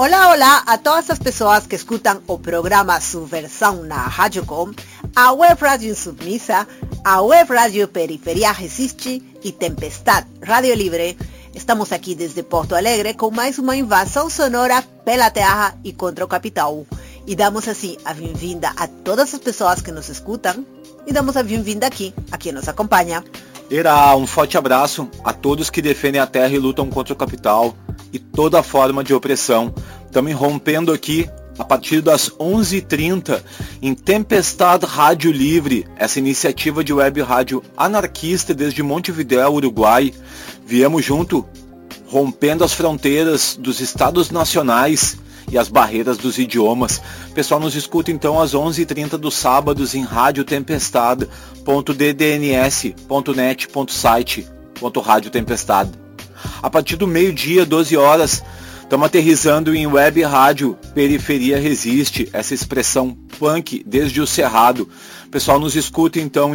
Olá, olá a todas as pessoas que escutam o programa Subversão na Rádio Com, a Web Rádio Insubmisa, a Web Rádio Periferia Resiste e Tempestade Rádio Livre. Estamos aqui desde Porto Alegre com mais uma invasão sonora pela terra e contra o capital. E damos assim a bem-vinda a todas as pessoas que nos escutam e damos a bem-vinda aqui a quem nos acompanha. Irá, um forte abraço a todos que defendem a terra e lutam contra o capital e toda forma de opressão. Estamos rompendo aqui a partir das 11h30 em Tempestade Rádio Livre, essa iniciativa de web rádio anarquista desde Montevidéu, Uruguai. Viemos junto, rompendo as fronteiras dos estados nacionais e as barreiras dos idiomas. O pessoal nos escuta então às 11h30 dos sábados em radiotempestade.ddns.net.site.rádio Tempestade. A partir do meio-dia, 12 horas, estamos aterrissando em web rádio Periferia Resiste, essa expressão punk desde o Cerrado. O pessoal nos escuta então em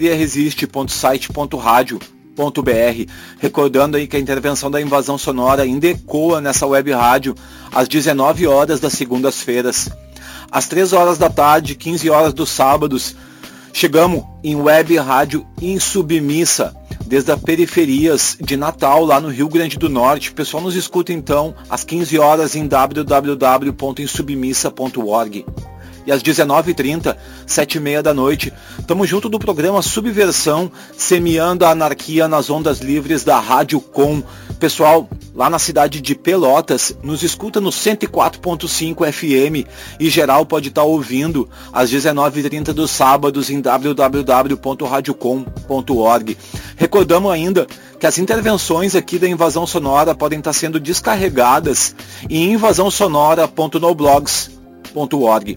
periferiaresiste.site.radio.br, recordando aí que a intervenção da invasão sonora ainda ecoa nessa web rádio às 19 horas das segundas-feiras. Às 3 horas da tarde, 15 horas dos sábados, chegamos em web rádio Insubmisa, desde as periferias de Natal, lá no Rio Grande do Norte. O pessoal nos escuta então às 15 horas em www.insubmisa.org. E às 19h30, 7h30 da noite, estamos junto do programa Subversão, semeando a anarquia nas ondas livres da Rádio Com. Pessoal, lá na cidade de Pelotas, nos escuta no 104.5 FM e geral pode estar ouvindo às 19h30 dos sábados em www.radiocom.org. Recordamos ainda que as intervenções aqui da Invasão Sonora podem estar sendo descarregadas em invasãosonora.noblogs.org.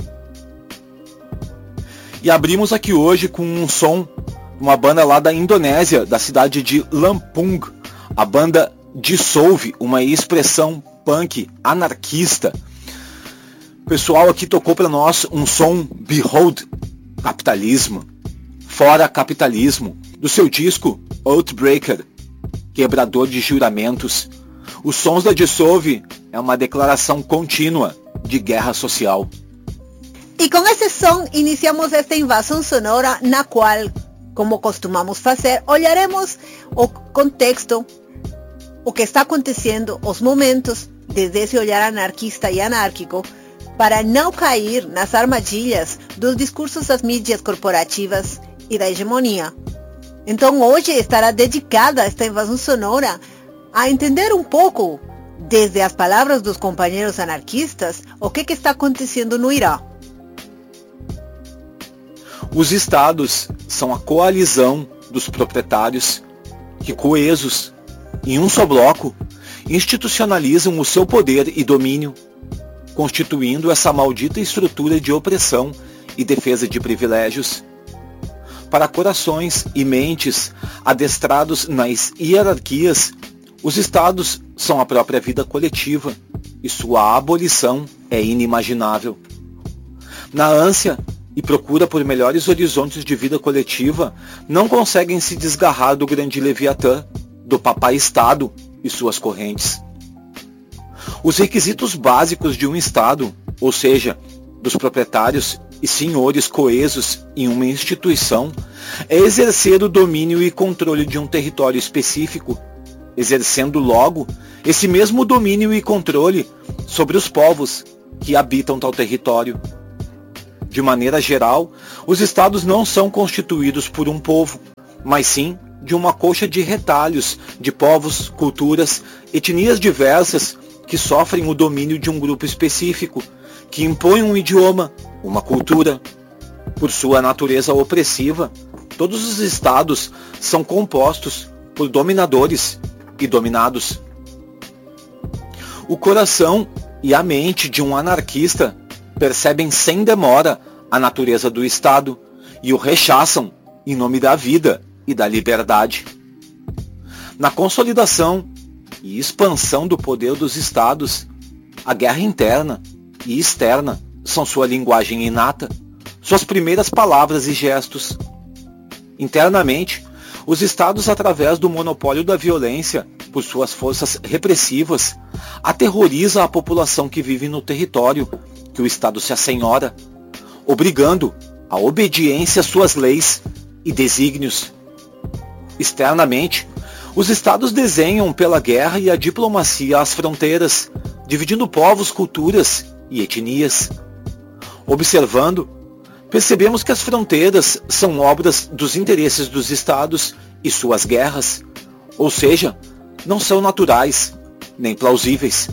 E abrimos aqui hoje com um som, uma banda lá da Indonésia, da cidade de Lampung, a banda Dissolve, uma expressão punk anarquista. O pessoal aqui tocou para nós um som Behold Capitalismo, Fora Capitalismo, do seu disco Outbreaker, Quebrador de Juramentos. Os sons da Dissolve é uma declaração contínua de guerra social. E com esse som iniciamos esta invasão sonora na qual, como costumamos fazer, olharemos o contexto, o que está acontecendo, os momentos, desde esse olhar anarquista e anárquico, para não cair nas armadilhas dos discursos das mídias corporativas e da hegemonia. Então hoje estará dedicada esta invasão sonora a entender um pouco, desde as palavras dos companheiros anarquistas, o que está acontecendo no Irã. Os estados são a coalizão dos proprietários que, coesos em um só bloco, institucionalizam o seu poder e domínio, constituindo essa maldita estrutura de opressão e defesa de privilégios. Para corações e mentes adestrados nas hierarquias, os estados são a própria vida coletiva e sua abolição é inimaginável. Na ânsia e procura por melhores horizontes de vida coletiva, não conseguem se desgarrar do grande Leviatã, do Papai Estado e suas correntes. Os requisitos básicos de um Estado, ou seja, dos proprietários e senhores coesos em uma instituição, é exercer o domínio e controle de um território específico, exercendo logo esse mesmo domínio e controle sobre os povos que habitam tal território. De maneira geral, os estados não são constituídos por um povo, mas sim de uma colcha de retalhos de povos, culturas, etnias diversas que sofrem o domínio de um grupo específico, que impõe um idioma, uma cultura. Por sua natureza opressiva, todos os estados são compostos por dominadores e dominados. O coração e a mente de um anarquista percebem sem demora a natureza do Estado e o rechaçam em nome da vida e da liberdade. Na consolidação e expansão do poder dos Estados, a guerra interna e externa são sua linguagem inata, suas primeiras palavras e gestos. Internamente, os Estados, através do monopólio da violência por suas forças repressivas, aterroriza a população que vive no território que o Estado se assenhora, obrigando a obediência às suas leis e desígnios. Externamente, os Estados desenham pela guerra e a diplomacia as fronteiras, dividindo povos, culturas e etnias. Observando, percebemos que as fronteiras são obras dos interesses dos Estados e suas guerras, ou seja, não são naturais, nem plausíveis.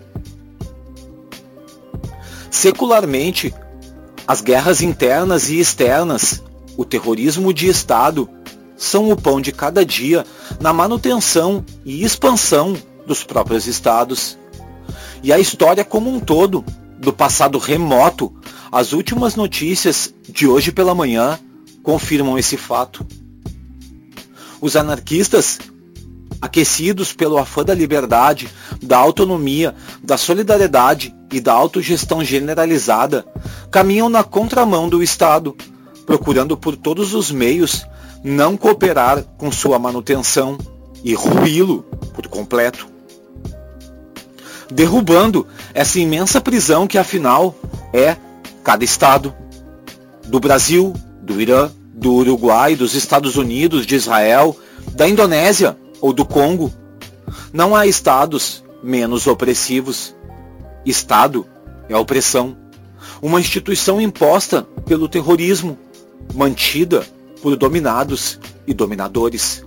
Secularmente, as guerras internas e externas, o terrorismo de Estado, são o pão de cada dia na manutenção e expansão dos próprios Estados. E a história como um todo, do passado remoto, as últimas notícias de hoje pela manhã, confirmam esse fato. Os anarquistas, aquecidos pelo afã da liberdade, da autonomia, da solidariedade e da autogestão generalizada, caminham na contramão do Estado, procurando por todos os meios não cooperar com sua manutenção e ruí-lo por completo, derrubando essa imensa prisão que afinal é cada Estado, do Brasil, do Irã, do Uruguai, dos Estados Unidos, de Israel, da Indonésia ou do Congo. Não há Estados menos opressivos. Estado é a opressão, uma instituição imposta pelo terrorismo, mantida por dominados e dominadores.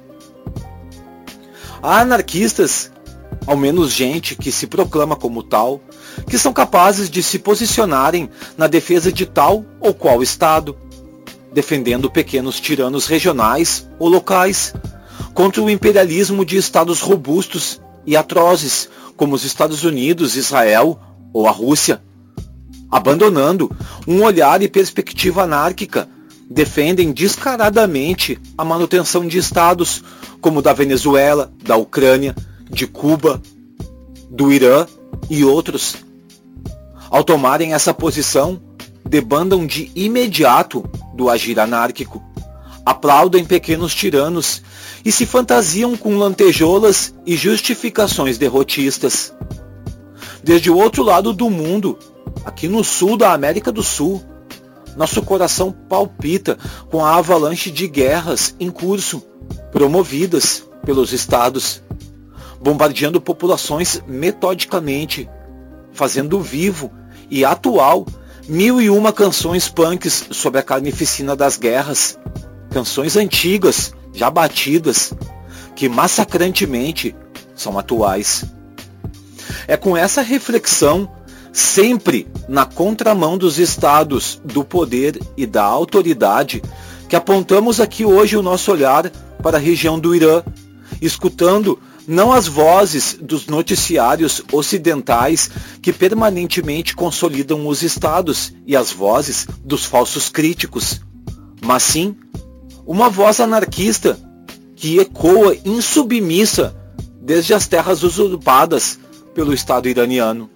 Há anarquistas, ao menos gente que se proclama como tal, que são capazes de se posicionarem na defesa de tal ou qual Estado, defendendo pequenos tiranos regionais ou locais, contra o imperialismo de Estados robustos e atrozes, como os Estados Unidos, Israel ou a Rússia. Abandonando um olhar e perspectiva anárquica, defendem descaradamente a manutenção de Estados, como o da Venezuela, da Ucrânia, de Cuba, do Irã e outros. Ao tomarem essa posição, debandam de imediato do agir anárquico, aplaudem pequenos tiranos e se fantasiam com lantejoulas e justificações derrotistas. Desde o outro lado do mundo, aqui no sul da América do Sul, nosso coração palpita com a avalanche de guerras em curso, promovidas pelos Estados, bombardeando populações metodicamente, fazendo vivo e atual 1001 canções punks sobre a carnificina das guerras, canções antigas, já batidas, que massacrantemente são atuais. É com essa reflexão, sempre na contramão dos Estados, do poder e da autoridade, que apontamos aqui hoje o nosso olhar para a região do Irã, escutando não as vozes dos noticiários ocidentais que permanentemente consolidam os Estados e as vozes dos falsos críticos, mas sim uma voz anarquista que ecoa insubmissa desde as terras usurpadas pelo Estado iraniano.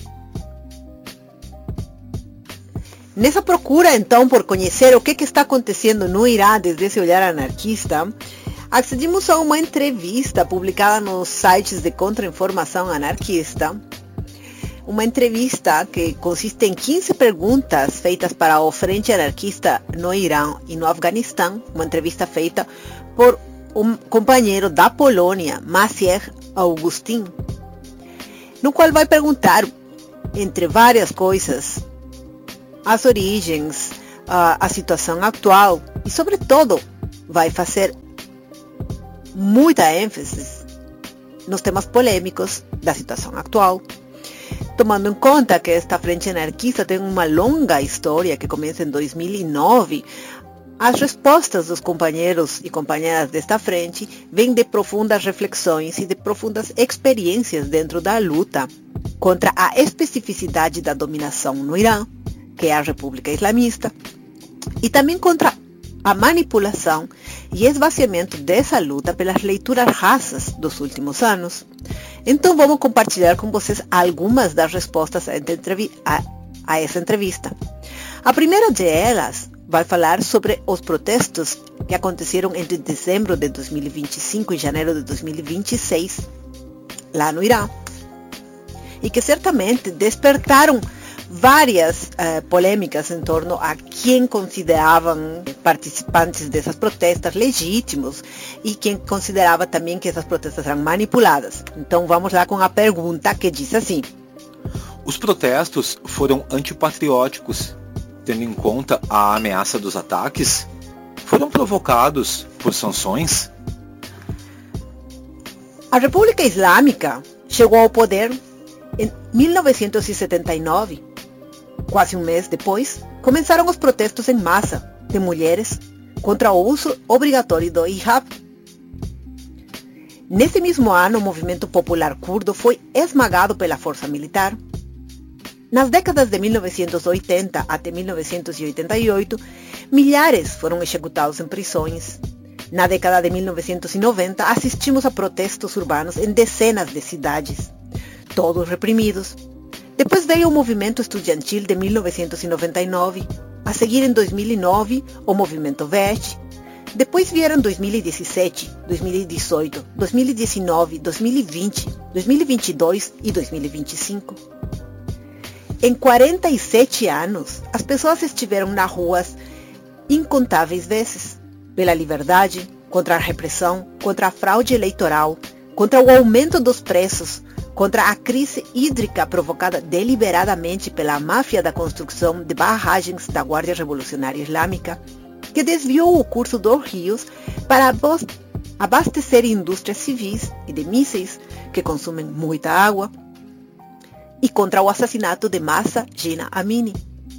Nessa procura, então, por conhecer o que está acontecendo no Irã desde esse olhar anarquista, acedimos a uma entrevista publicada nos sites de contra-informação anarquista. Uma entrevista que consiste em 15 perguntas feitas para o Frente Anarquista no Irã e no Afeganistão. Uma entrevista feita por um companheiro da Polônia, Maciej Augustin, no qual vai perguntar, entre várias coisas, as origens, a situação atual e, sobretudo, vai fazer muita ênfase nos temas polêmicos da situação atual, tomando em conta que esta frente anarquista tem uma longa história que começa em 2009. As respostas dos companheiros e companheiras desta frente vêm de profundas reflexões e de profundas experiências dentro da luta contra a especificidade da dominação no Irã, que é a República Islamista, e também contra a manipulação e esvaziamento dessa luta pelas leituras rasas dos últimos anos. Então vamos compartilhar com vocês algumas das respostas a essa entrevista. A primeira delas vai falar sobre os protestos que aconteceram entre dezembro de 2025 e janeiro de 2026, lá no Irã, e que certamente despertaram várias polêmicas em torno a quem consideravam participantes dessas protestas legítimos e quem considerava também que essas protestas eram manipuladas. Então vamos lá com a pergunta que diz assim: os protestos foram antipatrióticos, tendo em conta a ameaça dos ataques? Foram provocados por sanções? A República Islâmica chegou ao poder em 1979. Quase um mês depois, começaram os protestos em massa de mulheres contra o uso obrigatório do hijab. Nesse mesmo ano, o movimento popular curdo foi esmagado pela força militar. Nas décadas de 1980 até 1988, milhares foram executados em prisões. Na década de 1990, assistimos a protestos urbanos em dezenas de cidades, todos reprimidos. Depois veio o movimento estudantil de 1999, a seguir em 2009 o movimento VET. Depois vieram 2017, 2018, 2019, 2020, 2022 e 2025. Em 47 anos, as pessoas estiveram nas ruas incontáveis vezes, pela liberdade, contra a repressão, contra a fraude eleitoral, contra o aumento dos preços, contra a crise hídrica provocada deliberadamente pela máfia da construção de barragens da Guarda Revolucionária Islâmica, que desviou o curso dos rios para abastecer indústrias civis e de mísseis que consomem muita água, e contra o assassinato de Mahsa Jina Amini.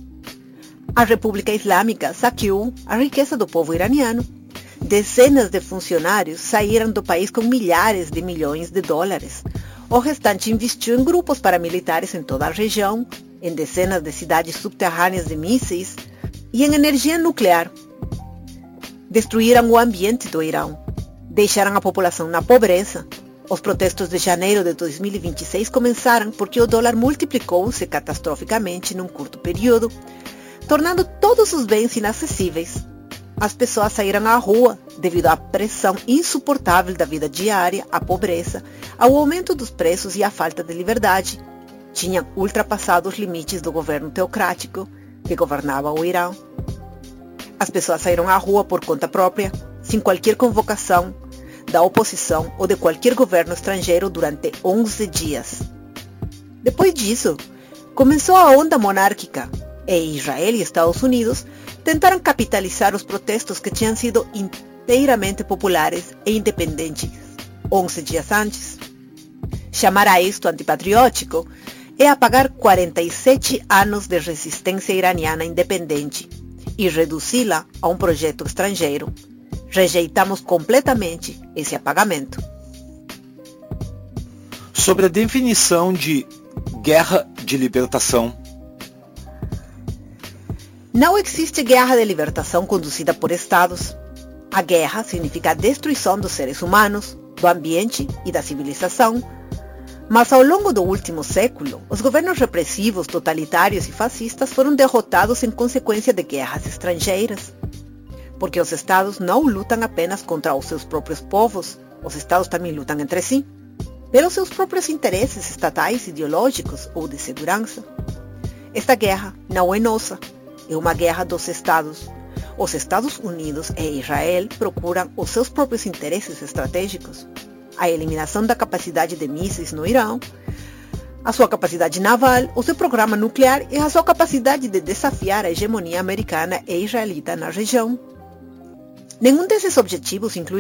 A República Islâmica saqueou a riqueza do povo iraniano. Dezenas de funcionários saíram do país com milhares de milhões de dólares. O restante investiu em grupos paramilitares em toda a região, em dezenas de cidades subterrâneas de mísseis e em energia nuclear. Destruíram o ambiente do Irã, deixaram a população na pobreza. Os protestos de janeiro de 2026 começaram porque o dólar multiplicou-se catastroficamente num curto período, tornando todos os bens inacessíveis. As pessoas saíram à rua devido à pressão insuportável da vida diária, à pobreza, ao aumento dos preços e à falta de liberdade. Tinham ultrapassado os limites do governo teocrático que governava o Irã. As pessoas saíram à rua por conta própria, sem qualquer convocação da oposição ou de qualquer governo estrangeiro durante 11 dias. Depois disso, começou a onda monárquica, e Israel e Estados Unidos tentaram capitalizar os protestos que tinham sido inteiramente populares e independentes 11 dias antes. Chamar a isto antipatriótico é apagar 47 anos de resistência iraniana independente e reduzi-la a um projeto estrangeiro. Rejeitamos completamente esse apagamento. Sobre a definição de guerra de libertação. Não existe guerra de libertação conduzida por estados. A guerra significa a destruição dos seres humanos, do ambiente e da civilização. Mas ao longo do último século, os governos repressivos, totalitários e fascistas foram derrotados em consequência de guerras estrangeiras. Porque os estados não lutam apenas contra os seus próprios povos, os estados também lutam entre si, pelos seus próprios interesses estatais, ideológicos ou de segurança. Esta guerra não é nossa, é uma guerra dos estados. Os Estados Unidos e Israel procuram os seus próprios interesses estratégicos, a eliminação da capacidade de mísseis no Irã, a sua capacidade naval, o seu programa nuclear e a sua capacidade de desafiar a hegemonia americana e israelita na região. Nenhum desses objetivos inclui